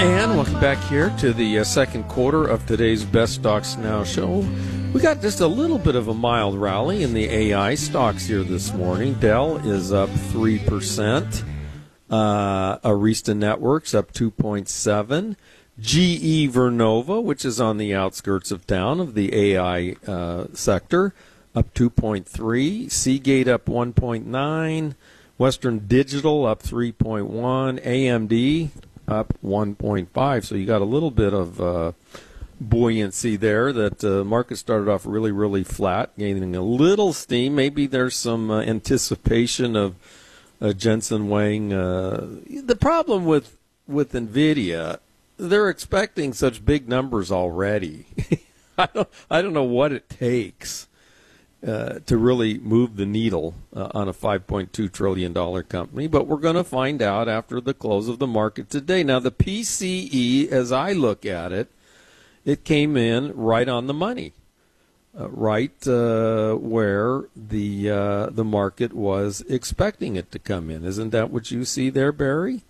And welcome back here to the second quarter of today's Best Stocks Now show. We got just a little bit of a mild rally in the AI stocks here this morning. Dell is up 3%. Arista Networks up 2.7%. GE Vernova, which is on the outskirts of town of the AI sector, up 2.3%. Seagate up 1.9%. Western Digital up 3.1%. AMD up 1.5%. So you got a little bit of buoyancy there. That market started off really, really flat, gaining a little steam. Maybe there's some anticipation of Jensen Huang. The problem with NVIDIA, they're expecting such big numbers already. I don't know what it takes to really move the needle on a $5.2 trillion company, but we're going to find out after the close of the market today. Now, the PCE, as I look at it, it came in right on the money, right where the market was expecting it to come in. Isn't that what you see there, Barry?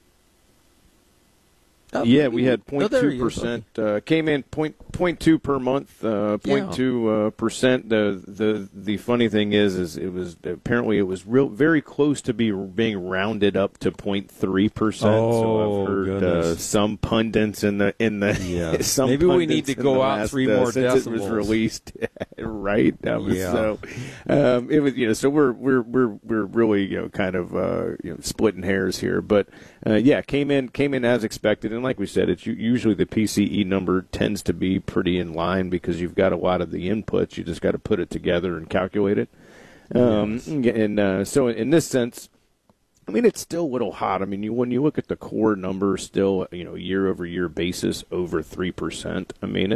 Yeah, we had 0.2%. Came in 0.2 per month, 0.2%. The funny thing is it was apparently very close to being rounded up to 0.3%. So I've heard some pundits in the some maybe we need to go out 3 more decibels. Since it was released, right? That was so. It was so we're really kind of splitting hairs here, but came in as expected. And like we said, it's usually the PCE number tends to be pretty in line because you've got a lot of the inputs. You just got to put it together and calculate it. So in this sense, I mean, it's still a little hot. I mean, when you look at the core number, still year-over-year basis over 3%. I mean,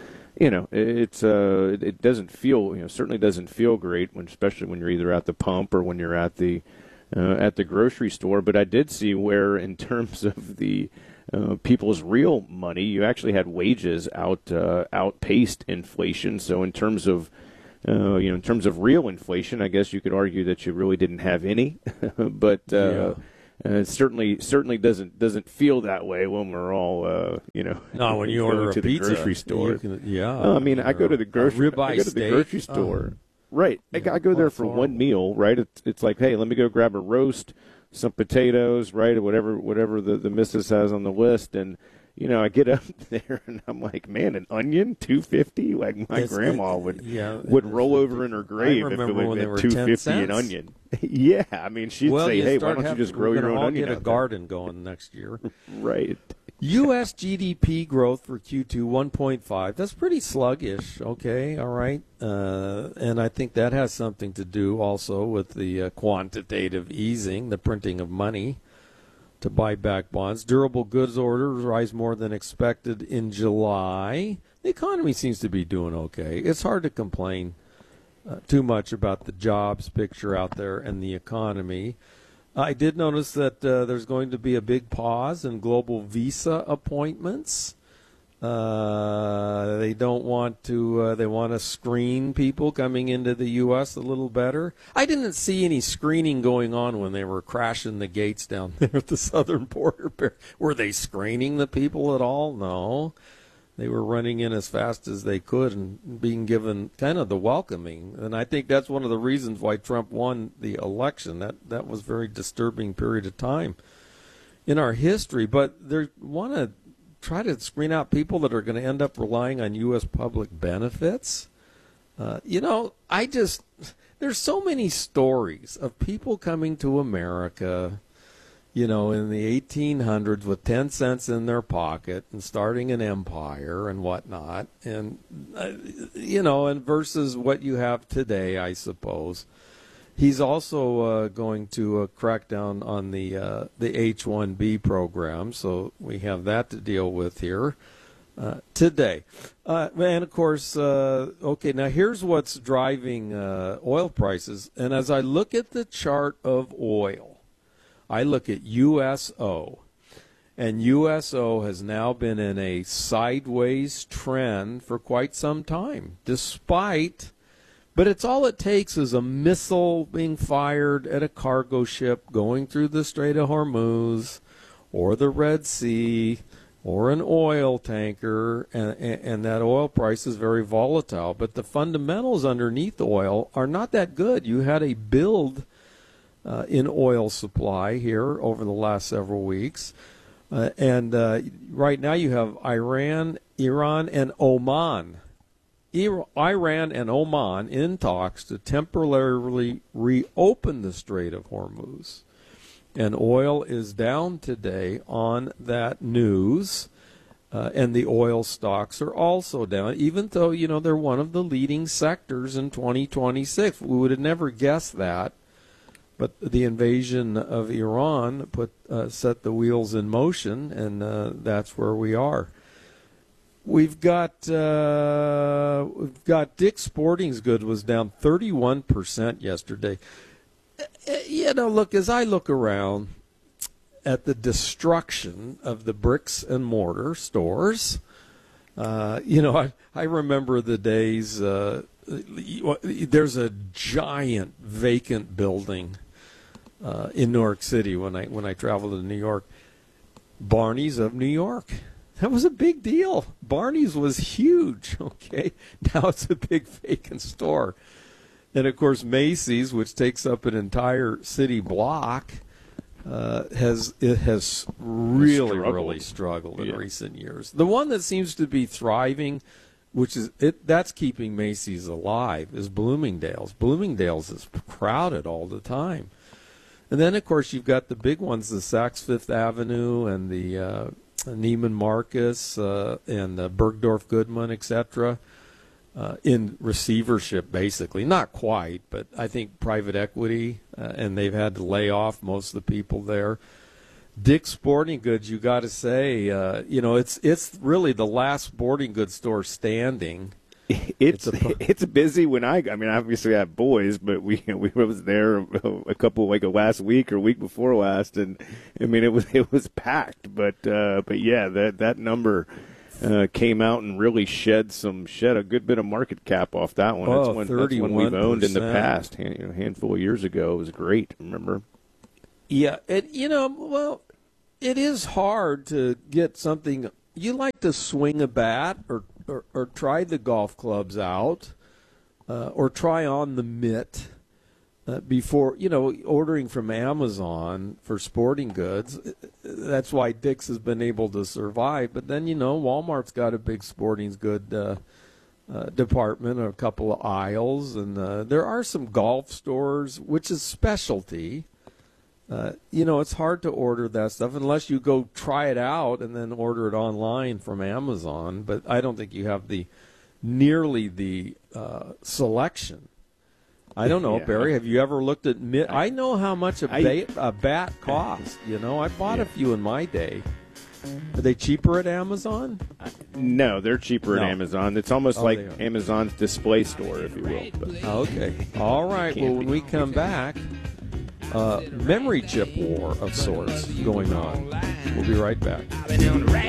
it doesn't feel certainly doesn't feel great especially when you're either at the pump or when you're at the grocery store. But I did see where in terms of the people's real money, you actually had wages outpaced inflation. So in terms of real inflation, I guess you could argue that you really didn't have any, but it certainly doesn't feel that way when we're all no, when you order to a the pizza, grocery store. I mean, I go to the grocery store. Right, I go there for one meal. Right, it's like, hey, let me go grab a roast, some potatoes, right, or whatever the missus has on the list, and I get up there and I'm like, man, an onion, $2.50. Like my grandma would roll over in her grave if it was $2.50 an onion. Yeah, I mean, she'd say, hey, why don't you just grow your own onion? Get a garden going next year, right? U.S. GDP growth for Q2, 1.5. That's pretty sluggish. Okay, all right. And I think that has something to do also with the quantitative easing, the printing of money to buy back bonds. Durable goods orders rise more than expected in July. The economy seems to be doing okay. It's hard to complain too much about the jobs picture out there and the economy. I did notice that there's going to be a big pause in global visa appointments. They don't want to. They want to screen people coming into the U.S. a little better. I didn't see any screening going on when they were crashing the gates down there at the southern border. Were they screening the people at all? No. They were running in as fast as they could and being given kind of the welcoming. And I think that's one of the reasons why Trump won the election. That was a very disturbing period of time in our history. But they want to try to screen out people that are going to end up relying on U.S. public benefits. There's so many stories of people coming to America, in the 1800s with 10 cents in their pocket and starting an empire and whatnot. And, and versus what you have today, I suppose. He's also going to crack down on the H-1B program, so we have that to deal with here today. And, of course, now here's what's driving oil prices. And as I look at the chart of oil, I look at USO, and USO has now been in a sideways trend for quite some time, but it's all it takes is a missile being fired at a cargo ship going through the Strait of Hormuz or the Red Sea or an oil tanker, and that oil price is very volatile. But the fundamentals underneath oil are not that good. You had a build in oil supply here over the last several weeks. And right now you have Iran, and Oman. Iran and Oman in talks to temporarily reopen the Strait of Hormuz. And oil is down today on that news. And the oil stocks are also down, even though, they're one of the leading sectors in 2026. We would have never guessed that. But the invasion of Iran set the wheels in motion, and that's where we are. We've got Dick's Sporting Goods was down 31% yesterday. Look, as I look around at the destruction of the bricks and mortar stores, I remember the days. There's a giant vacant building in New York City when I traveled to New York. Barney's of New York. That was a big deal. Barney's was huge, okay? Now it's a big vacant store. And, of course, Macy's, which takes up an entire city block, has really struggled in recent years. The one that seems to be thriving, that's keeping Macy's alive, is Bloomingdale's. Bloomingdale's is crowded all the time. And then, of course, you've got the big ones, the Saks Fifth Avenue and the Neiman Marcus and Bergdorf Goodman, etc., in receivership, basically. Not quite, but I think private equity, and they've had to lay off most of the people there. Dick's Sporting Goods, you got to say, it's really the last sporting goods store standing. It's busy when I mean, obviously I have boys, but we was there a couple last week or week before last, and I mean it was packed. But yeah, that number came out and really shed a good bit of market cap off that one. That's one we've owned in the past. A handful of years ago, it was great. Remember? Yeah, it is hard to get something. You like to swing a bat or try the golf clubs out, or try on the mitt before, ordering from Amazon for sporting goods. That's why Dick's has been able to survive. But then, Walmart's got a big sporting good department, or a couple of aisles, and there are some golf stores, which is specialty. It's hard to order that stuff unless you go try it out and then order it online from Amazon. But I don't think you have nearly the selection. I don't know, Barry. Have you ever looked at? I know how much a bat costs. I bought a few in my day. Are they cheaper at Amazon? No, they're cheaper at Amazon. It's almost like Amazon's display store, if you will. But. Okay. All right. Well, when we come back. Memory chip war of sorts going on. We'll be right back.